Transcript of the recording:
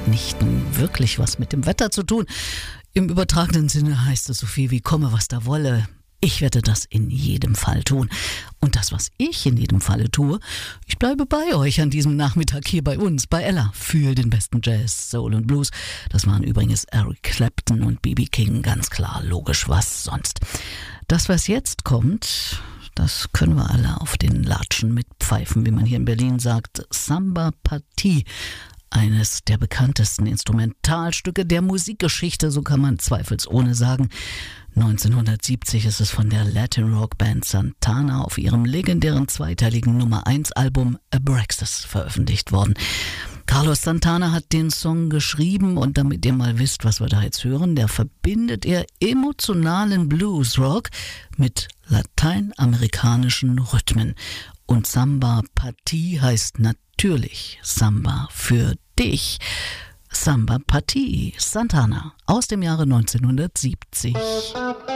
nicht wirklich was mit dem Wetter zu tun. Im übertragenen Sinne heißt es so viel wie komme, was da wolle. Ich werde das in jedem Fall tun. Und das, was ich in jedem Falle tue, ich bleibe bei euch an diesem Nachmittag hier bei uns, bei Ella, für den besten Jazz, Soul und Blues. Das waren übrigens Eric Clapton und B.B. King, ganz klar, logisch, was sonst. Das, was jetzt kommt, das können wir alle auf den Latschen mitpfeifen, wie man hier in Berlin sagt. Samba Partie. Eines der bekanntesten Instrumentalstücke der Musikgeschichte, so kann man zweifelsohne sagen. 1970 ist es von der Latin-Rock-Band Santana auf ihrem legendären zweiteiligen Nummer-1-Album Abraxas veröffentlicht worden. Carlos Santana hat den Song geschrieben und damit ihr mal wisst, was wir da jetzt hören, der verbindet er emotionalen Bluesrock mit lateinamerikanischen Rhythmen. Und Samba Partie heißt natürlich Samba für dich. Samba Partie, Santana aus dem Jahre 1970.